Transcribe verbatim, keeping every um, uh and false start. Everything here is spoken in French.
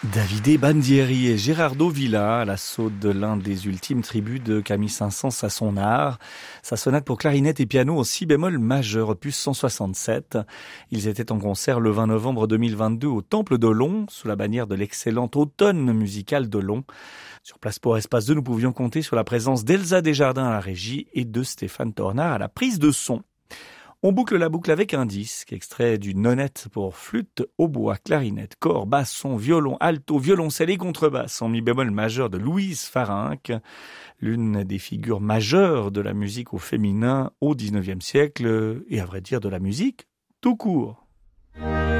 Davide Bandieri et Gerardo Villa à l'assaut de l'un des ultimes tributs de Camille Saint-Saëns à son art. Sa sonate pour clarinette et piano en si bémol majeur, opus cent soixante-sept. Ils étaient en concert le vingt novembre deux mille vingt-deux au Temple d'Olon, sous la bannière de l'excellent automne musical d'Olon. Sur Place pour Espace deux, nous pouvions compter sur la présence d'Elsa Desjardins à la régie et de Stéphane Tornard à la prise de son. On boucle la boucle avec un disque, extrait du nonette pour flûte, hautbois, clarinette, cor, basson, violon, alto, violoncelle et contrebasse en mi bémol majeur de Louise Farinck, l'une des figures majeures de la musique au féminin au dix-neuvième siècle et à vrai dire de la musique tout court.